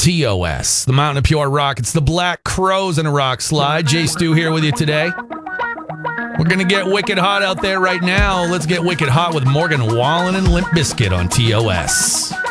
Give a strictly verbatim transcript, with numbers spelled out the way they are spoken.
T O S, the Mountain of Pure Rock. It's the Black Crows and a Rock Slide. Jay Stu here with you today. We're going to get wicked hot out there right now. Let's get wicked hot with Morgan Wallen and Limp Bizkit on T O S.